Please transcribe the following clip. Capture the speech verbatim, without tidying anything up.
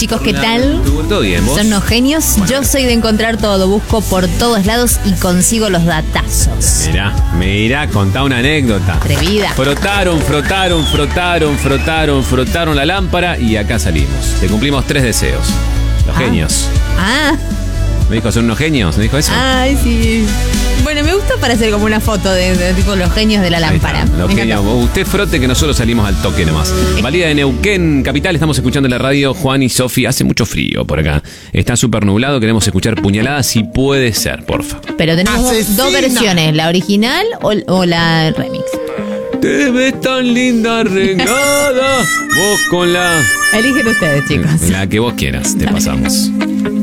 chicos, ¿qué tal? ¿Todo bien, vos? ¿Son unos genios? Bueno. Yo soy de encontrar todo, busco por todos lados y consigo los datazos. Mirá, mirá, contá una anécdota. Atrevida. Frotaron, frotaron, frotaron, frotaron, frotaron la lámpara y acá salimos. Te cumplimos tres deseos. Los ah. genios. Ah. ¿Me dijo, son unos genios? ¿Me dijo eso? Ay, sí. Bueno, me gusta para hacer como una foto de, de tipo los genios de la lámpara. Los genios. Usted frote que nosotros salimos al toque nomás. Valida de Neuquén, capital, estamos escuchando en la radio. Juan y Sofi, hace mucho frío por acá. Está súper nublado, queremos escuchar Puñaladas, si puede ser, porfa. Pero tenemos Asesina. dos versiones, la original o, o la remix. Te ves tan linda arreglada. Vos con la... Eligen ustedes, chicos. La que vos quieras, te pasamos.